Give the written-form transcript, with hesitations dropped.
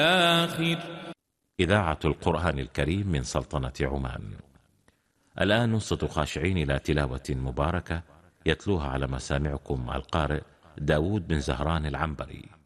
آخر. إذاعة القرآن الكريم من سلطنة عمان. الآن نصت خاشعين إلى تلاوة مباركة يتلوها على مسامعكم القارئ داود بن زهران العنبري.